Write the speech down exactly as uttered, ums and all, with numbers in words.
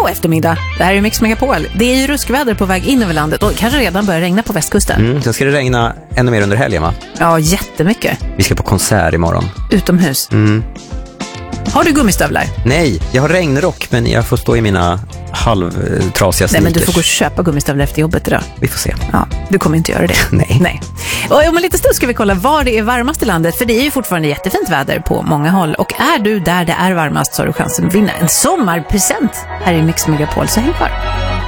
God eftermiddag. Det här är Mix Megapol. Det är ju ruskväder på väg in över landet och kanske redan börjar regna på västkusten. Mm, sen ska det regna ännu mer under helgen, va? Ja, jättemycket. Vi ska på konsert imorgon. Utomhus. Mm. Har du gummistövlar? Nej, jag har regnrock men jag får stå i mina halvtrasiga sneakers. Nej, men du får gå och köpa gummistövlar efter jobbet idag. Vi får se. Ja, du kommer inte göra det. Nej. Nej. Och om en liten stund ska vi kolla var det är varmast i landet. För det är ju fortfarande jättefint väder på många håll. Och är du där det är varmast så har du chansen att vinna en sommarpresent här i Mix Megapol. Så häng kvar.